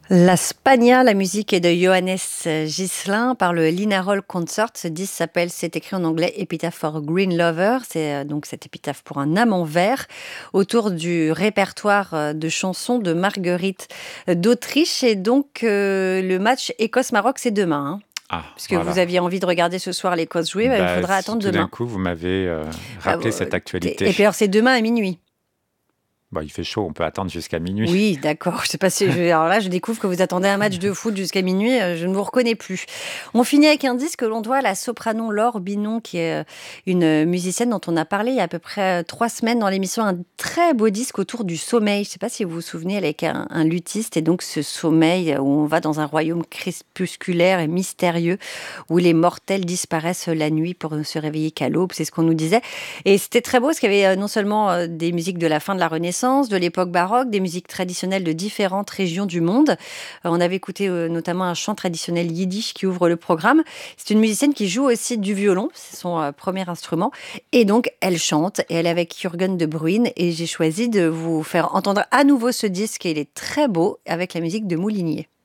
La Spagna, la musique est de Johannes Ghislain par le Linarol Concert. Ce disque s'appelle, c'est écrit en anglais, Epitaph for a Green Lover. C'est donc cette épitaphe pour un amant vert autour du répertoire de chansons de Marguerite d'Autriche. Et donc, le match Écosse-Maroc, c'est demain, hein. Ah, Puisque vous voilà. aviez envie de regarder ce soir l'Écosse jouer, il Bah, faudra attendre tout d'un demain. coup, vous m'avez Bah, rappelé cette actualité. et puis alors, c'est demain à minuit. Bon, il fait chaud, on peut attendre jusqu'à minuit. Oui, d'accord. Je sais pas si alors là, je découvre que vous attendez un match de foot jusqu'à minuit. Je ne vous reconnais plus. On finit avec un disque que l'on doit à la soprano Laure Binon, qui est une musicienne dont on a parlé il y a à peu près 3 semaines dans l'émission. Un très beau disque autour du sommeil. Je ne sais pas si vous vous souvenez, elle est avec un luthiste et donc ce sommeil où on va dans un royaume crépusculaire et mystérieux où les mortels disparaissent la nuit pour ne se réveiller qu'à l'aube. C'est ce qu'on nous disait. Et c'était très beau parce qu'il y avait non seulement des musiques de la fin de la Renaissance, de l'époque baroque, des musiques traditionnelles de différentes régions du monde. On avait écouté notamment un chant traditionnel yiddish qui ouvre le programme. C'est une musicienne qui joue aussi du violon, c'est son premier instrument. Et donc, elle chante et elle est avec Jürgen de Bruyne. Et j'ai choisi de vous faire entendre à nouveau ce disque et il est très beau avec la musique de Moulinier.